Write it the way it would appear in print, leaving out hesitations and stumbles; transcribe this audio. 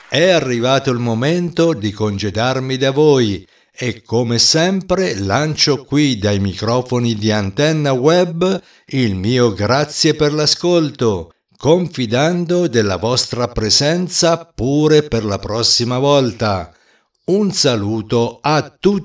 È arrivato il momento di congedarmi da voi e come sempre lancio qui dai microfoni di Antenna Web il mio grazie per l'ascolto, confidando della vostra presenza pure per la prossima volta. Un saluto a tutti